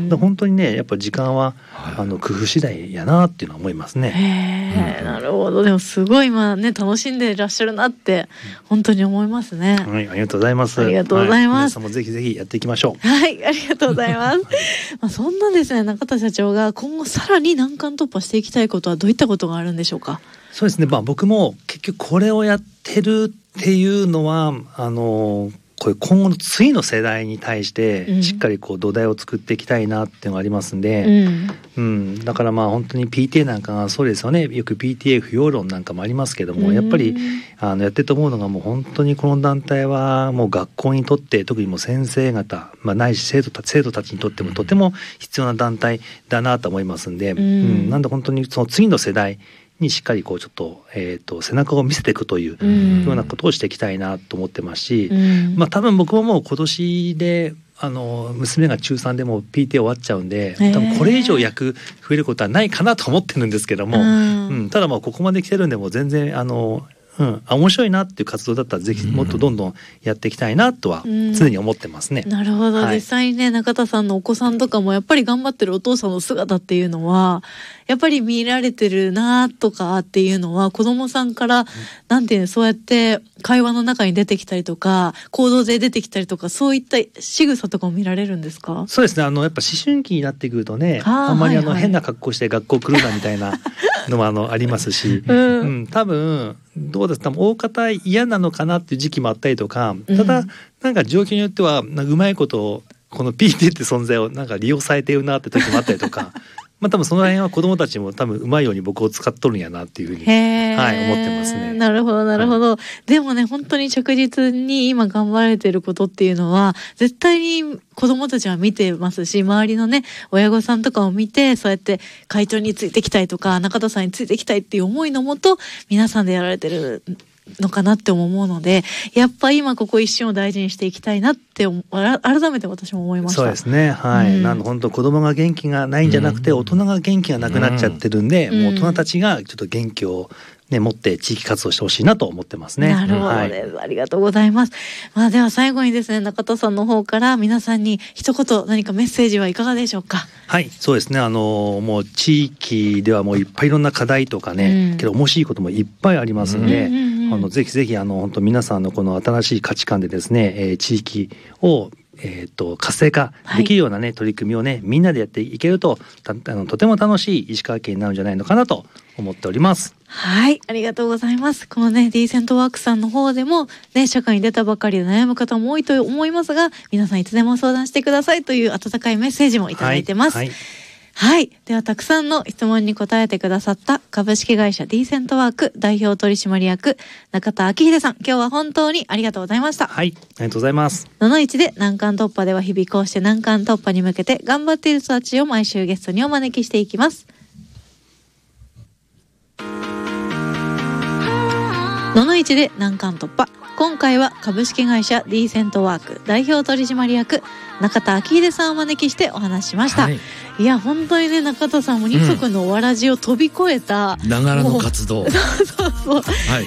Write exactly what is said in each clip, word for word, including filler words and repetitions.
だ本当にねやっぱ時間は、はい、あの工夫次第やなっていうのは思いますね。 へー、うん、なるほど。でもすごい今ね楽しんでいらっしゃるなって本当に思いますね。 はい、ありがとうございます。 ありがとうございます。はい、 皆さんもぜひぜひやっていきましょう。 はい、ありがとうございます。まあそんなですね中田社長が今後さらに難関突破していきたいことはどういったことがあるんでしょうか。 そうですね、まあ、僕も結局これをやってるっていうのはあのこれ今後の次の世代に対してしっかりこう土台を作っていきたいなっていうのがありますんで、うんうん、だからまあ本当に ピーティーエー なんかがそうですよね。よく ピーティーエー 不要論なんかもありますけども、やっぱりあのやってると思うのがもう本当にこの団体はもう学校にとって特にもう先生方、まあ、ないし生徒た、生徒たちにとってもとても必要な団体だなと思いますんで、うんうん、なんで本当にその次の世代にしっかりこうちょっと、えーと背中を見せていくというようなことをしていきたいなと思ってますし、うん、まあ多分僕ももう今年であの娘が中さんでも ピーティーエー 終わっちゃうんで、多分これ以上役増えることはないかなと思ってるんですけども、うんうん、ただまあここまで来てるんでもう全然あのうん、あ面白いなっていう活動だったらぜひもっとどんどんやっていきたいなとは常に思ってますね。 うん、なるほど、はい、実際にね中田さんのお子さんとかもやっぱり頑張ってるお父さんの姿っていうのはやっぱり見られてるなとかっていうのは子供さんから、うん、なんていうのそうやって会話の中に出てきたりとか行動で出てきたりとかそういった仕草とかも見られるんですか。 そうですね、あのやっぱ思春期になってくるとね あ, あんまりあの、はいはい、変な格好して学校来るなみたいなのもあのありますし、うんうん、多分どうですか大方嫌なのかなっていう時期もあったりとか、ただ、うん、なんか状況によってはなんかうまいことをこの ピーティー って存在をなんか利用されてるなって時もあったりとかまあ多分その辺は子どもたちも多分うまいように僕を使っとるんやなっていうふうに、はい、思ってますね。 なるほどなるほど、はい、でもね本当に着実に今頑張られてることっていうのは絶対に子どもたちは見てますし周りのね親御さんとかを見てそうやって会長についてきたいとか中田さんについてきたいっていう思いのもと皆さんでやられてるのかなって思うのでやっぱ今ここ一瞬を大事にしていきたいなって改めて私も思いました。 そうですね、はい、うん、なんで本当子供が元気がないんじゃなくて、うん、大人が元気がなくなっちゃってるんで、うん、もう大人たちがちょっと元気をね、持って地域活動してほしいなと思ってますね。 なるほどです、はい、ありがとうございます。まあ、では最後にですね中田さんの方から皆さんに一言何かメッセージはいかがでしょうか。 はい、そうですね、あのもう地域ではもういっぱいいろんな課題とかね、うん、けど面白いこともいっぱいありますんで、うんうんうん、あのぜひぜひあの本当皆さんのこの新しい価値観でですね、えー、地域をえー、と活性化できるようなね、はい、取り組みをねみんなでやっていけるとたあのとても楽しい石川県になるんじゃないのかなと思っております。 はい、ありがとうございます。このねディーセントワークさんの方でもね社会に出たばかりで悩む方も多いと思いますが皆さんいつでも相談してくださいという温かいメッセージもいただいてます。はいはいはい。では、たくさんの質問に答えてくださった株式会社ディーセントワーク代表取締役中田昭秀さん、今日は本当にありがとうございました。 はい、ありがとうございます。 ののいちで難関突破では日々こうして難関突破に向けて頑張っている人たちを毎週ゲストにお招きしていきます。ののいちで難関突破。今回は株式会社ディーセントワーク代表取締役中田昭秀さんをお招きしてお話ししました。はい、いや本当にね中田さんも二足のわらじを飛び越えたながらの活動、 そうそうそう、はい、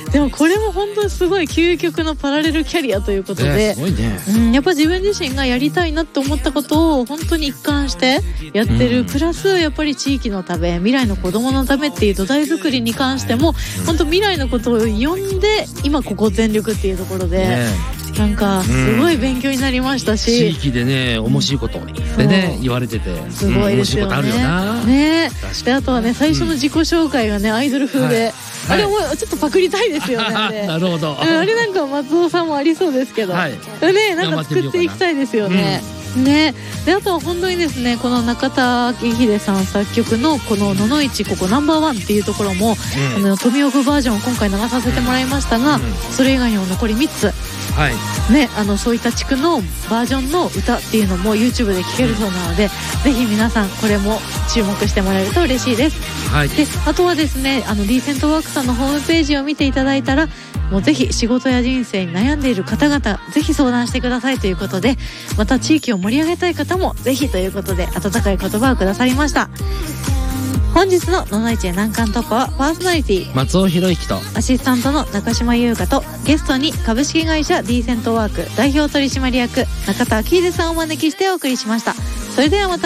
でもこれも本当にすごい究極のパラレルキャリアということで、 えー、すごいね、 うん、やっぱ自分自身がやりたいなと思ったことを本当に一貫してやってる、うん、プラスやっぱり地域のため未来の子どものためっていう土台作りに関しても、うん、本当未来のことを呼んで今ここ全力っていうところで、ね、なんかすごい勉強になりましたし、 うん、地域でね面白いことでね言われててすごいですよね、うん、面白いことあるよな、ね、であとはね最初の自己紹介がね、うん、アイドル風で、はい、あれもちょっとパクりたいですよね、はい、 なるほど、 あれなんか松尾さんもありそうですけど、はい、ね、なんか作っていきたいですよね、うん、ね、であとは本当にですねこの中田昭秀さん作曲のこのののいちここナンバーワンっていうところも、うん、あの富岡バージョンを今回流させてもらいましたが、うん、それ以外にも残りみっつ、はいね、あのそういった地区のバージョンの歌っていうのも YouTube で聴けるそうなので、うん、ぜひ皆さんこれも注目してもらえると嬉しいです、はい、であとはですねあのディーセントワークさんのホームページを見ていただいたらもうぜひ仕事や人生に悩んでいる方々ぜひ相談してくださいということで、また地域を盛り上げたい方もぜひということで温かい言葉をくださりました。本日のののいち難関突破はパーソナリティ松尾博之とアシスタントの中島優香とゲストに株式会社ディーセントワーク代表取締役中田昭秀さんをお招きしてお送りしました。それではまた